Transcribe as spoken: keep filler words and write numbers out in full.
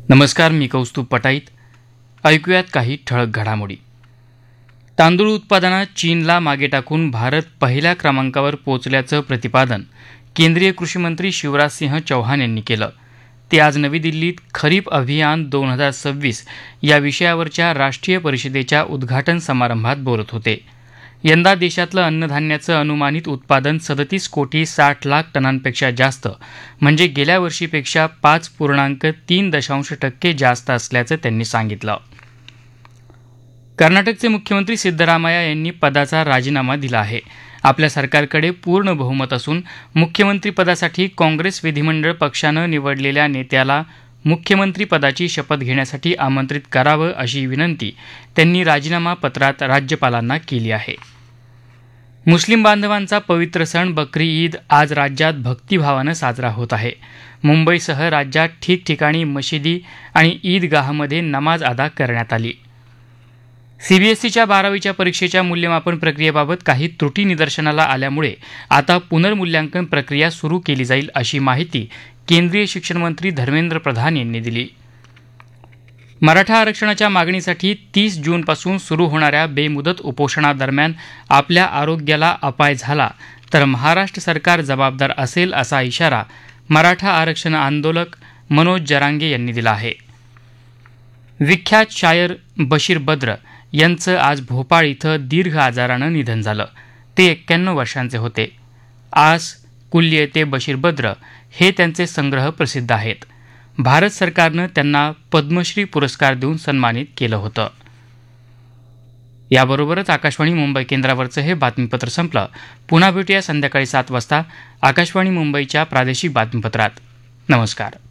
नमस्कार, मी कौस्तुभ पटाईत. ऐकूयात काही ठळक घडामोडी. तांदूळ उत्पादनात चीनला मागे टाकून भारत पहिल्या क्रमांकावर पोहोचल्याचं प्रतिपादन केंद्रीय कृषी मंत्री शिवराज सिंह चौहान यांनी केलं. ते आज नवी दिल्लीत खरीप अभियान दोन हजार सव्वीस या विषयावरच्या राष्ट्रीय परिषदेच्या उद्घाटन समारंभात बोलत होते. यंदा देशातलं अन्नधान्याचं अनुमानित उत्पादन सदतीस कोटी साठ लाख टनांपेक्षा जास्त म्हणजे गेल्या वर्षीपेक्षा पाच पूर्णांक तीन दशांश टक्के जास्त असल्याचं त्यांनी सांगितलं. कर्नाटकचे मुख्यमंत्री सिद्धरामय्या यांनी पदाचा राजीनामा दिला आहे. आपल्या सरकारकडे पूर्ण बहुमत असून मुख्यमंत्रीपदासाठी काँग्रेस विधिमंडळ पक्षानं निवडलेल्या नेत्याला मुख्यमंत्रीपदाची शपथ घेण्यासाठी आमंत्रित करावं अशी विनंती त्यांनी राजीनामा पत्रात राज्यपालांना केली आहे. मुस्लिम बांधवांचा पवित्र सण बकरी ईद आज राज्यात भक्तिभावानं साजरा होत आहे. मुंबईसह राज्यात ठिकठिकाणी मशिदी आणि ईदगाहमध्ये नमाज अदा करण्यात आली. सीबीएसईच्या बारावीच्या परीक्षेच्या मूल्यमापन प्रक्रियेबाबत काही त्रुटी निदर्शनाला आल्यामुळे आता पुनर्मूल्यांकन प्रक्रिया सुरू केली जाईल अशी माहिती केंद्रीय शिक्षण मंत्री धर्मेंद्र प्रधान यांनी दिली. मराठा आरक्षणाच्या मागणीसाठी तीस जूनपासून सुरू होणाऱ्या बेमुदत उपोषणादरम्यान आपल्या आरोग्याला अपाय झाला तर महाराष्ट्र सरकार जबाबदार असेल असा इशारा मराठा आरक्षण आंदोलक मनोज जरांगे यांनी दिला आहे. विख्यात शायर बशीर बद्र यांचं आज भोपाळ इथं दीर्घ आजारानं निधन झालं. ते एक्क्याण्णव वर्षांचे होते. आस, कुल्ये बशीर बद्र हे त्यांचे संग्रह प्रसिद्ध आहेत. भारत सरकारनं त्यांना पद्मश्री पुरस्कार देऊन सन्मानित केलं होतं. याबरोबरच आकाशवाणी मुंबई केंद्रावरचं हे बातमीपत्र संपलं. पुन्हा भेटूया संध्याकाळी सात वाजता आकाशवाणी मुंबईच्या प्रादेशिक बातमीपत्रात. नमस्कार.